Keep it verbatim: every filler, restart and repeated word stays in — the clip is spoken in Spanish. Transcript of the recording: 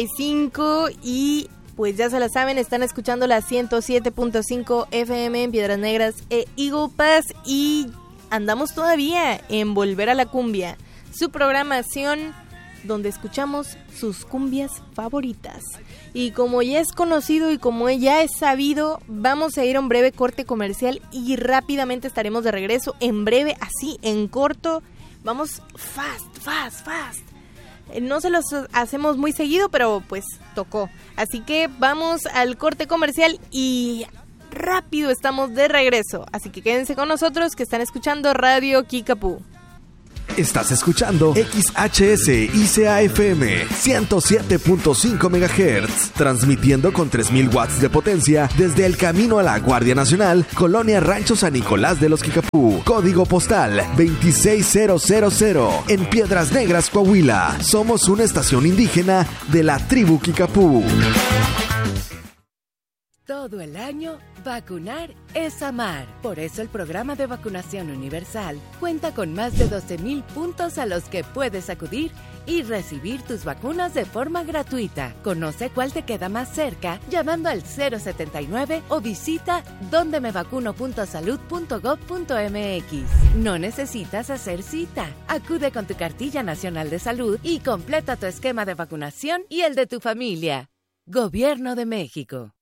cinco y pues ya se la saben, están escuchando la ciento siete punto cinco F M en Piedras Negras e Eagle Pass y andamos todavía en Volver a la Cumbia, su programación donde escuchamos sus cumbias favoritas. Y como ya es conocido y como ya es sabido, vamos a ir a un breve corte comercial y rápidamente estaremos de regreso. En breve, así, en corto, vamos fast, fast, fast. No se los hacemos muy seguido, pero pues tocó. Así que vamos al corte comercial y rápido estamos de regreso. Así que quédense con nosotros que están escuchando Radio Kickapoo. Estás escuchando X H S I C A F M ciento siete punto cinco megahertz, transmitiendo con tres mil watts de potencia desde el camino a la Guardia Nacional, Colonia Rancho San Nicolás de los Kickapoo. Código postal veintiséis mil en Piedras Negras, Coahuila. Somos una estación indígena de la tribu Kickapoo. Todo el año, vacunar es amar. Por eso el programa de vacunación universal cuenta con más de doce mil puntos a los que puedes acudir y recibir tus vacunas de forma gratuita. Conoce cuál te queda más cerca llamando al cero setenta y nueve o visita donde me vacuno punto salud punto gob punto m x. No necesitas hacer cita. Acude con tu cartilla nacional de salud y completa tu esquema de vacunación y el de tu familia. Gobierno de México.